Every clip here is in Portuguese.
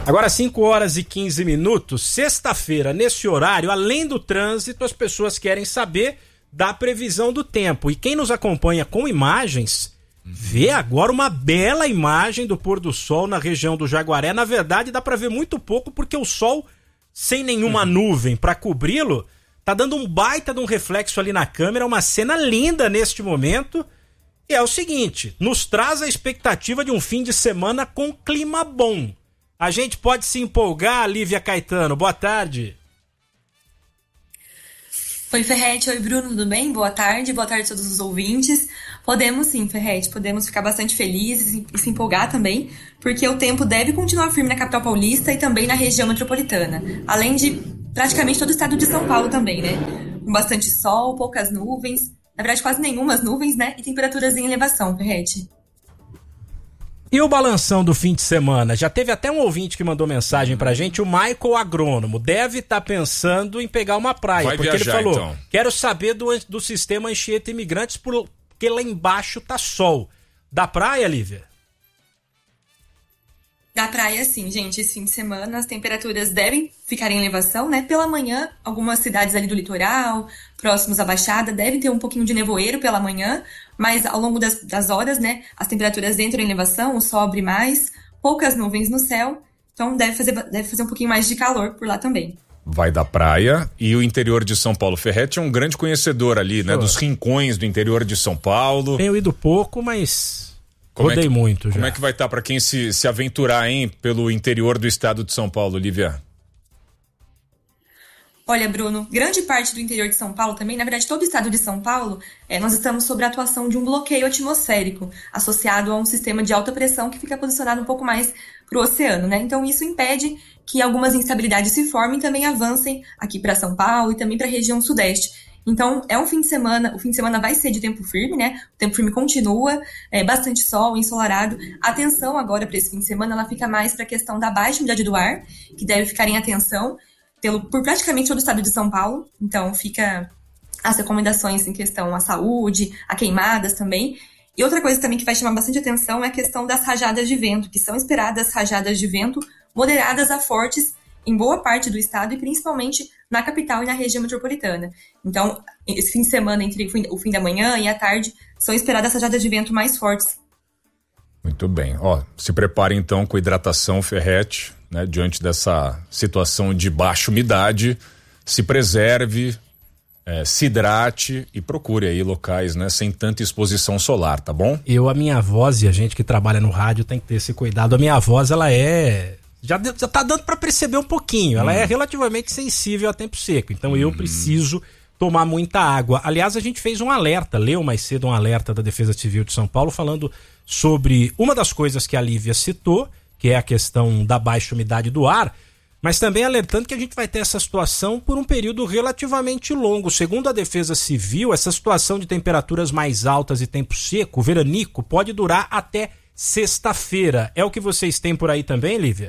Agora 5h15, sexta-feira, nesse horário, além do trânsito, as pessoas querem saber da previsão do tempo. E quem nos acompanha com imagens, vê agora uma bela imagem do pôr do sol na região do Jaguaré. Na verdade, dá para ver muito pouco, porque o sol, sem nenhuma nuvem para cobri-lo, tá dando um baita de um reflexo ali na câmera, uma cena linda neste momento. E é o seguinte, nos traz a expectativa de um fim de semana com clima bom. A gente pode se empolgar, Lívia Caetano. Boa tarde. Oi, Ferretti. Oi, Bruno. Tudo bem? Boa tarde a todos os ouvintes. Podemos sim, Ferretti. Podemos ficar bastante felizes e se empolgar também, porque o tempo deve continuar firme na capital paulista e também na região metropolitana. Além de praticamente todo o estado de São Paulo também, né? Com bastante sol, poucas nuvens. Na verdade, quase nenhumas nuvens, né? E temperaturas em elevação, Ferretti. E o balanção do fim de semana? Já teve até um ouvinte que mandou mensagem pra gente, o Michael Agrônomo. Deve estar pensando em pegar uma praia. Vai porque viajar, ele falou, então. Quero saber do sistema Anchieta Imigrantes, porque lá embaixo tá sol. Da praia, Lívia? Da praia, sim, gente. Esse fim de semana as temperaturas devem ficar em elevação, né? Pela manhã, algumas cidades ali do litoral, próximos à Baixada, devem ter um pouquinho de nevoeiro pela manhã, mas ao longo das horas, né, as temperaturas entram em elevação, o sol abre mais, poucas nuvens no céu, então deve fazer um pouquinho mais de calor por lá também. Vai da praia, e o interior de São Paulo. Ferretti é um grande conhecedor ali, né? Dos rincões do interior de São Paulo. Tenho ido pouco, mas rodei muito já. Como é que vai estar para quem se aventurar, hein, pelo interior do estado de São Paulo, Lívia? Olha, Bruno, grande parte do interior de São Paulo também, na verdade todo o estado de São Paulo, nós estamos sob a atuação de um bloqueio atmosférico, associado a um sistema de alta pressão que fica posicionado um pouco mais para o oceano, né? Então isso impede que algumas instabilidades se formem e também avancem aqui para São Paulo e também para a região sudeste. Então é um fim de semana, o fim de semana vai ser de tempo firme, né? O tempo firme continua, bastante sol, ensolarado. A atenção agora para esse fim de semana, ela fica mais para a questão da baixa umidade do ar, que deve ficar em atenção por praticamente todo o estado de São Paulo. Então fica as recomendações em questão à saúde, a queimadas também. E outra coisa também que vai chamar bastante atenção é a questão das rajadas de vento, que são esperadas rajadas de vento moderadas a fortes em boa parte do estado e principalmente na capital e na região metropolitana. Então, esse fim de semana, entre o fim da manhã e a tarde, são esperadas rajadas de vento mais fortes. Muito bem. Se prepare então com hidratação, Ferretti, né? Diante dessa situação de baixa umidade, se preserve, se hidrate e procure aí locais, né, sem tanta exposição solar, tá bom? A minha voz, e a gente que trabalha no rádio tem que ter esse cuidado, a minha voz, ela já tá dando para perceber um pouquinho, ela é relativamente sensível a tempo seco, então eu preciso tomar muita água. Aliás, a gente fez um alerta, leu mais cedo um alerta da Defesa Civil de São Paulo falando sobre uma das coisas que a Lívia citou, que é a questão da baixa umidade do ar, mas também alertando que a gente vai ter essa situação por um período relativamente longo. Segundo a Defesa Civil, essa situação de temperaturas mais altas e tempo seco, veranico, pode durar até sexta-feira. É o que vocês têm por aí também, Lívia?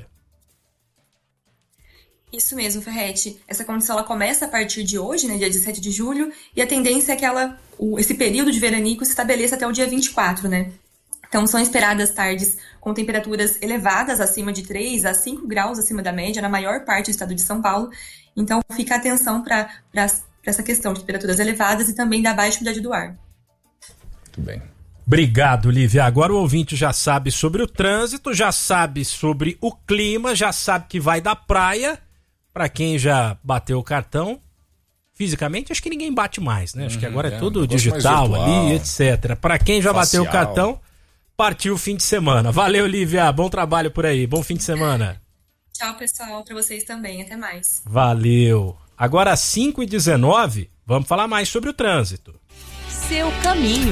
Isso mesmo, Ferretti. Essa condição ela começa a partir de hoje, né, dia 17 de julho, e a tendência é que esse período de veranico se estabeleça até o dia 24, né? Então, são esperadas tardes com temperaturas elevadas, acima de 3 a 5 graus acima da média, na maior parte do estado de São Paulo. Então, fica atenção para essa questão de temperaturas elevadas e também da baixa umidade do ar. Muito bem. Obrigado, Lívia. Agora o ouvinte já sabe sobre o trânsito, já sabe sobre o clima, já sabe que vai da praia. Para quem já bateu o cartão, fisicamente acho que ninguém bate mais, né? Acho que agora é tudo digital ali, etc. Para quem já bateu o cartão, partiu o fim de semana. Valeu, Lívia. Bom trabalho por aí. Bom fim de semana. Tchau, pessoal. Para vocês também. Até mais. Valeu. Agora às 5h19, vamos falar mais sobre o trânsito. Seu caminho.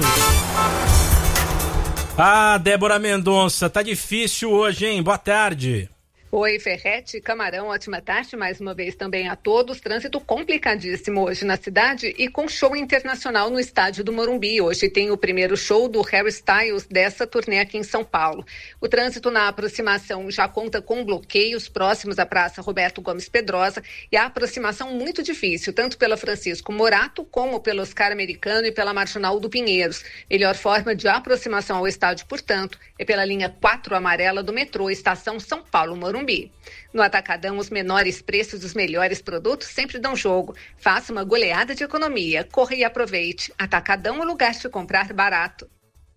Débora Mendonça, tá difícil hoje, hein? Boa tarde. Oi, Ferretti, Camarão, ótima tarde mais uma vez também a todos. Trânsito complicadíssimo hoje na cidade e com show internacional no estádio do Morumbi. Hoje tem o primeiro show do Harry Styles dessa turnê aqui em São Paulo. O trânsito na aproximação já conta com bloqueios próximos à Praça Roberto Gomes Pedrosa e a aproximação muito difícil, tanto pela Francisco Morato como pelo Oscar Americano e pela Marginal do Pinheiros. Melhor forma de aproximação ao estádio, portanto, é pela linha 4 amarela do metrô Estação São Paulo Morumbi. Morumbi. No Atacadão, os menores preços dos melhores produtos sempre dão jogo. Faça uma goleada de economia. Corra e aproveite. Atacadão é o lugar de comprar barato.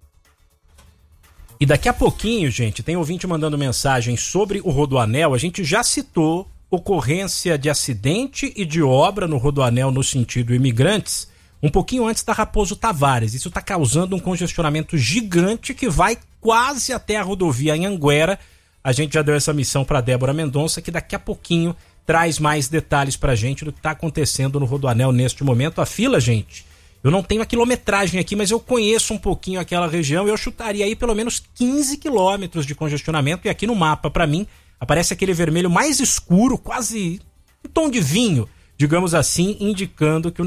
E daqui a pouquinho, gente, tem ouvinte mandando mensagem sobre o Rodoanel. A gente já citou ocorrência de acidente e de obra no Rodoanel no sentido imigrantes, um pouquinho antes da Raposo Tavares. Isso está causando um congestionamento gigante que vai quase até a rodovia Anhanguera. A gente já deu essa missão para Débora Mendonça, que daqui a pouquinho traz mais detalhes para a gente do que está acontecendo no Rodoanel neste momento. A fila, gente, eu não tenho a quilometragem aqui, mas eu conheço um pouquinho aquela região e eu chutaria aí pelo menos 15 quilômetros de congestionamento. E aqui no mapa, para mim, aparece aquele vermelho mais escuro, quase um tom de vinho, digamos assim, indicando que o